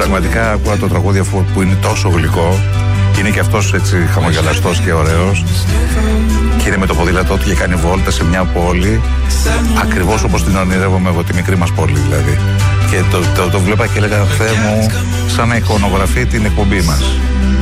πραγματικά ακούω το τραγούδι αφού που είναι τόσο γλυκό. Είναι και αυτός έτσι χαμογελαστός και ωραίος. Και είναι με το ποδήλατό του και κάνει βόλτα σε μια πόλη. Ακριβώς όπως την ονειρεύομαι εγώ, τη μικρή μας πόλη δηλαδή. Και το βλέπα και έλεγα, Θεέ μου, σαν να εικονογραφεί την εκπομπή μας.